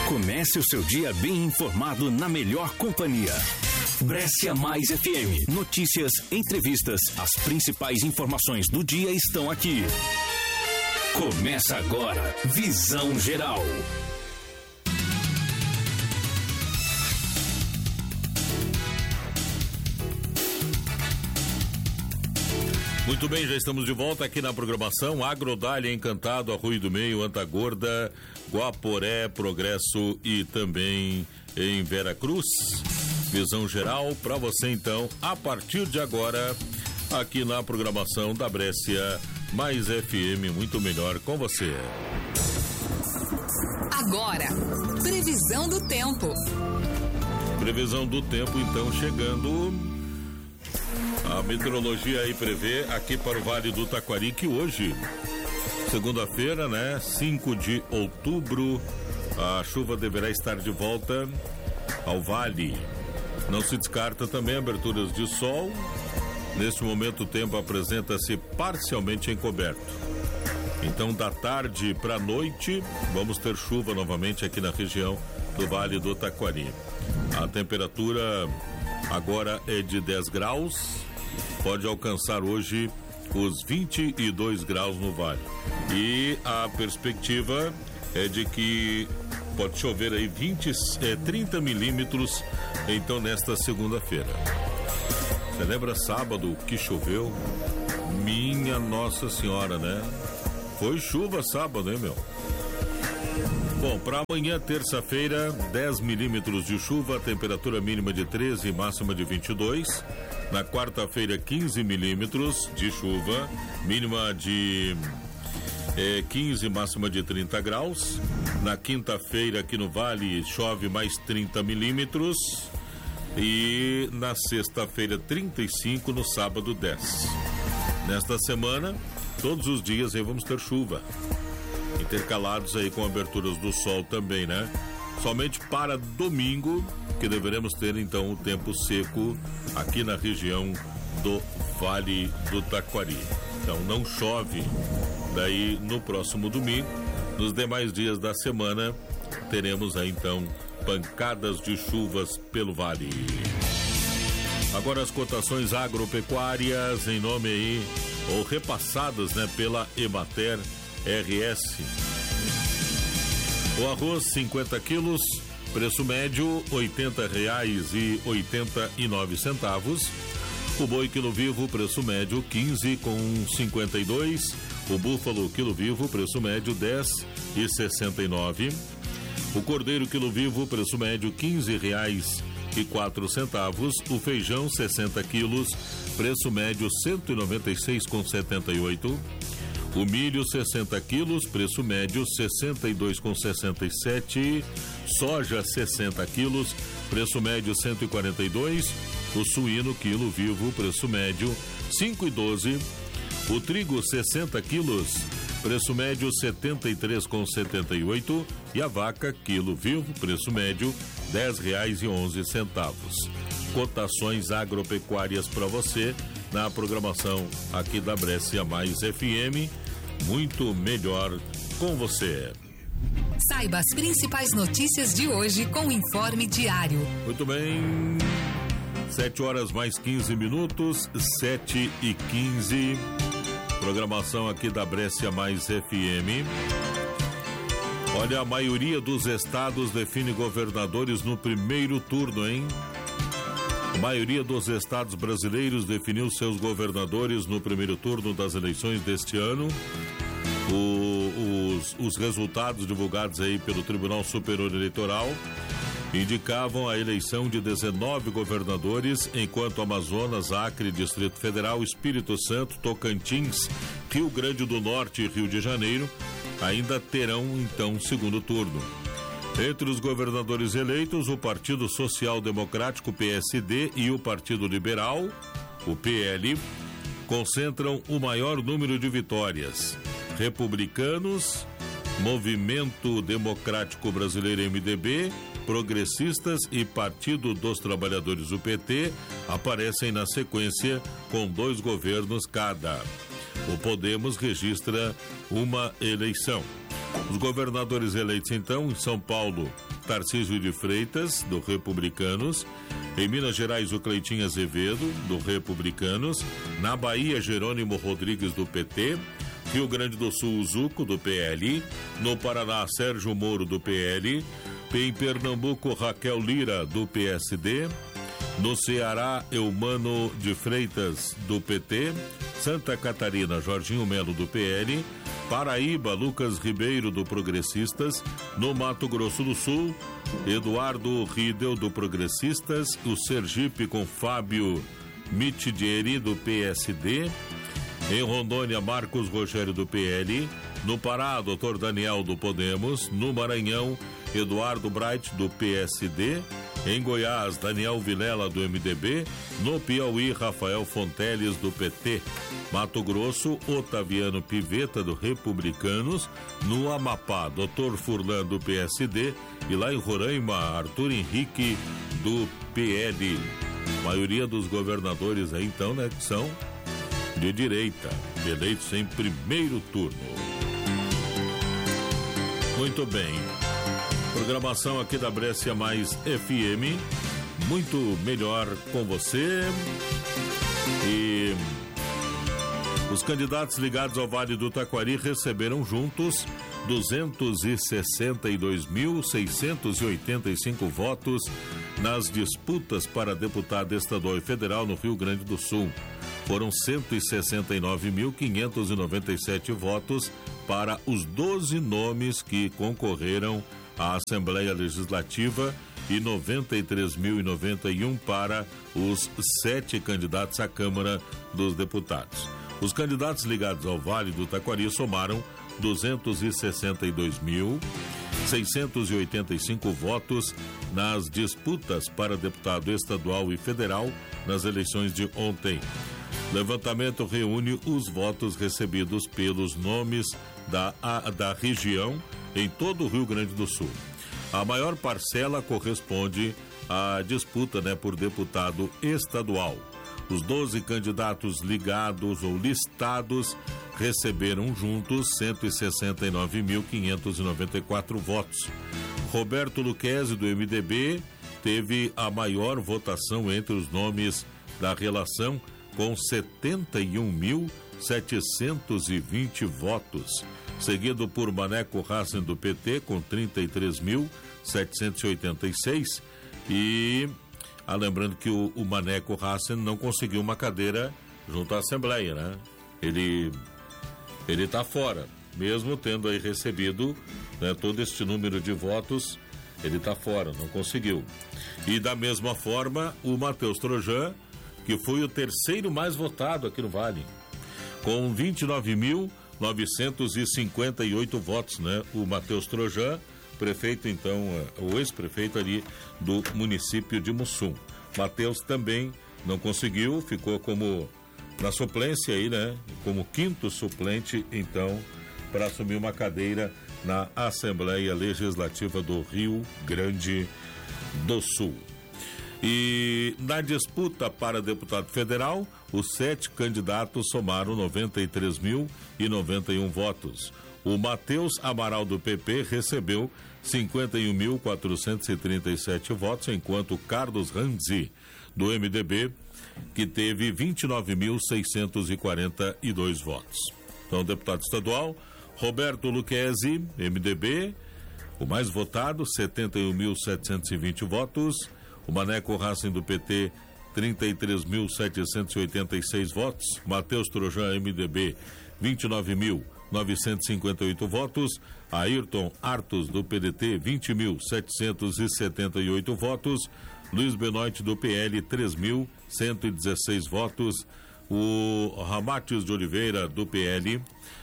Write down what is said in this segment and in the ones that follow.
Comece o seu dia bem informado na melhor companhia. Brescia Mais FM. Notícias, entrevistas, as principais informações do dia estão aqui. Começa agora, Visão Geral. Muito bem, já estamos de volta aqui na programação. Agrodália, Encantado, Arroio do Meio, Antagorda, Guaporé, Progresso e também em Veracruz. Visão Geral para você então, a partir de agora, aqui na programação da Brescia Mais FM, muito melhor com você. Agora, previsão do tempo. Previsão do tempo então chegando. A meteorologia aí prevê aqui para o Vale do Taquari que hoje, segunda-feira, né, 5 de outubro, a chuva deverá estar de volta ao vale. Não se descarta também aberturas de sol. Neste momento o tempo apresenta-se parcialmente encoberto. Então da tarde para a noite vamos ter chuva novamente aqui na região do Vale do Taquari. A temperatura agora é de 10 graus. Pode alcançar hoje os 22 graus no vale. E a perspectiva é de que pode chover aí 30 milímetros, então nesta segunda-feira. Você lembra sábado que choveu? Minha Nossa Senhora, né? Foi chuva sábado, hein, meu? Bom, para amanhã, terça-feira, 10 milímetros de chuva, temperatura mínima de 13 e máxima de 22. Na quarta-feira, 15 milímetros de chuva, mínima de 15, máxima de 30 graus. Na quinta-feira, aqui no Vale, chove mais 30 milímetros. E na sexta-feira, 35, no sábado, 10. Nesta semana, todos os dias aí vamos ter chuva. Intercalados aí com aberturas do sol também, né? Somente para domingo que deveremos ter então o tempo seco aqui na região do Vale do Taquari. Então não chove daí no próximo domingo. Nos demais dias da semana teremos aí então pancadas de chuvas pelo vale. Agora as cotações agropecuárias em nome aí, ou repassadas, né, pela Emater RS. O arroz 50 quilos, preço médio R$80,89. O boi quilo vivo, preço médio 15,52. O búfalo quilo vivo, preço médio 10,69. O cordeiro quilo vivo, preço médio R$15,04. O feijão 60 quilos, preço médio 196,78. O milho 60 quilos, preço médio 62,67. Soja 60 quilos, preço médio 142. O suíno quilo vivo, preço médio 5,12. O trigo 60 quilos, preço médio 73,78. E a vaca quilo vivo, preço médio R$10,11. Cotações agropecuárias para você na programação aqui da Brescia Mais FM. Muito melhor com você. Saiba as principais notícias de hoje com o Informe Diário. Muito bem, 7 horas mais 15 minutos, 7h15. Programação aqui da Brescia Mais FM. Olha, a maioria dos estados define governadores no primeiro turno, hein? A maioria dos estados brasileiros definiu seus governadores no primeiro turno das eleições deste ano. Os resultados divulgados aí pelo Tribunal Superior Eleitoral indicavam a eleição de 19 governadores, enquanto Amazonas, Acre, Distrito Federal, Espírito Santo, Tocantins, Rio Grande do Norte e Rio de Janeiro ainda terão então segundo turno. Entre os governadores eleitos, o Partido Social Democrático, PSD, e o Partido Liberal, o PL, concentram o maior número de vitórias. Republicanos, Movimento Democrático Brasileiro, MDB, Progressistas e Partido dos Trabalhadores, o PT, aparecem na sequência com 2 governos cada. O Podemos registra uma eleição. Os governadores eleitos, então, em São Paulo, Tarcísio de Freitas, do Republicanos. Em Minas Gerais, o Cleitinho Azevedo, do Republicanos. Na Bahia, Jerônimo Rodrigues, do PT. Rio Grande do Sul, Zuco, do PL. No Paraná, Sérgio Moro, do PL. Em Pernambuco, Raquel Lira, do PSD. No Ceará, Eumano de Freitas, do PT. Santa Catarina, Jorginho Melo, do PL. Paraíba, Lucas Ribeiro, do Progressistas. No Mato Grosso do Sul, Eduardo Riedel, do Progressistas. O Sergipe, com Fábio Mitidieri, do PSD. Em Rondônia, Marcos Rogério, do PL. No Pará, Dr. Daniel, do Podemos. No Maranhão, Eduardo Bright, do PSD. Em Goiás, Daniel Vilela, do MDB. No Piauí, Rafael Fonteles, do PT. Mato Grosso, Otaviano Piveta, do Republicanos. No Amapá, Dr. Furlan, do PSD. E lá em Roraima, Arthur Henrique, do PL. A maioria dos governadores aí, então, né, que são de direita, eleitos em primeiro turno. Muito bem. Programação aqui da Brescia Mais FM, muito melhor com você. E os candidatos ligados ao Vale do Taquari receberam juntos 262.685 votos nas disputas para deputado estadual e federal no Rio Grande do Sul. Foram 169.597 votos para os 12 nomes que concorreram à Assembleia Legislativa e 93.091 para os 7 candidatos à Câmara dos Deputados. Os candidatos ligados ao Vale do Taquari somaram 262.685 votos nas disputas para deputado estadual e federal nas eleições de ontem. Levantamento reúne os votos recebidos pelos nomes da região em todo o Rio Grande do Sul. A maior parcela corresponde à disputa, por deputado estadual. Os 12 candidatos ligados ou listados receberam juntos 169.594 votos. Roberto Luquezzi, do MDB, teve a maior votação entre os nomes da relação, com 71.720 votos, seguido por Maneco Hassen, do PT, com 33.786. E lembrando que o Maneco Hassen não conseguiu uma cadeira junto à Assembleia, né? Ele está fora, mesmo tendo aí recebido, todo este número de votos, ele está fora, não conseguiu. E da mesma forma, o Matheus Trojan, que foi o terceiro mais votado aqui no Vale, com 29.958 votos, O Matheus Trojan, prefeito, então, o ex-prefeito ali do município de Mussum. Matheus também não conseguiu, ficou como na suplência aí, como quinto suplente, então, para assumir uma cadeira na Assembleia Legislativa do Rio Grande do Sul. E na disputa para deputado federal, os 7 candidatos somaram 93.091 votos. O Matheus Amaral, do PP, recebeu 51.437 votos, enquanto Carlos Ranzi, do MDB, que teve 29.642 votos. Então, deputado estadual, Roberto Luquezzi, MDB, o mais votado, 71.720 votos. O Maneco Hassen, do PT, 33.786 votos. Matheus Trojan, MDB, 29.958 votos. Ayrton Artos, do PDT, 20.778 votos. Luiz Benoit, do PL, 3.116 votos. O Ramatios de Oliveira, do PL,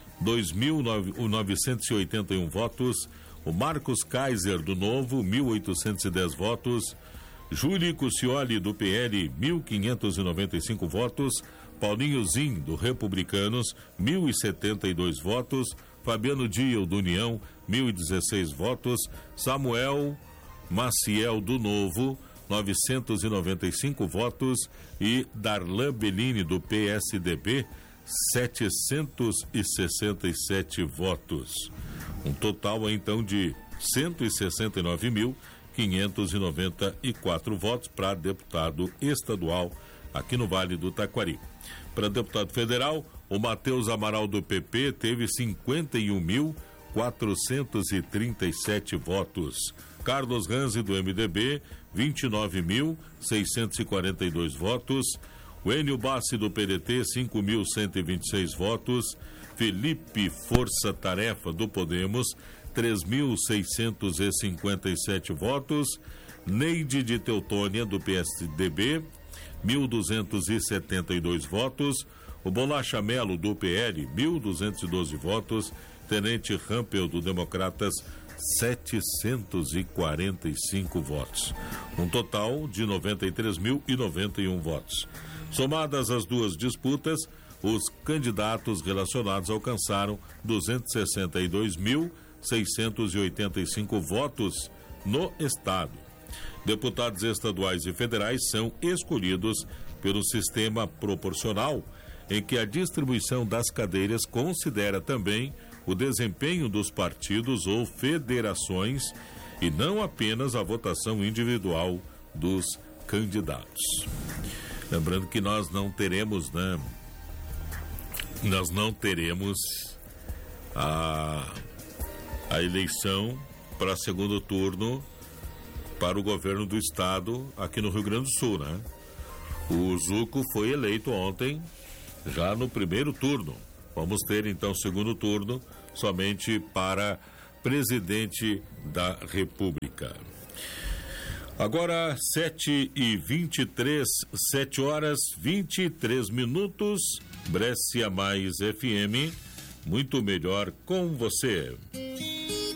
2.981 votos. O Marcos Kaiser, do Novo, 1.810 votos. Júlio Cuccioli, do PL, 1.595 votos. Paulinho Zin, do Republicanos, 1.072 votos. Fabiano Diel, do União, 1.016 votos. Samuel Maciel, do Novo, 995 votos. E Darlan Bellini, do PSDB, 767 votos. Um total, então, de 169.594 votos para deputado estadual aqui no Vale do Taquari. Para deputado federal, o Matheus Amaral do PP teve 51.437 votos. Carlos Ranzi do MDB, 29.642 votos. O Enio Bassi do PDT, 5.126 votos. Felipe Força Tarefa do Podemos, 3.657 votos. Neide de Teutônia do PSDB, 1.272 votos. O Bolacha Melo do PL, 1.212 votos. Tenente Rampel do Democratas, 745 votos. Um total de 93.091 votos. Somadas as duas disputas, os candidatos relacionados alcançaram 262.685 votos no estado. Deputados estaduais e federais são escolhidos pelo sistema proporcional, em que a distribuição das cadeiras considera também o desempenho dos partidos ou federações e não apenas a votação individual dos candidatos. Lembrando que nós não teremos, Nós não teremos a eleição para segundo turno para o governo do estado aqui no Rio Grande do Sul, né? O Zuco foi eleito ontem, já no primeiro turno. Vamos ter então segundo turno somente para presidente da República. Agora 7h23, 7h23. Brescia Mais FM, muito melhor com você.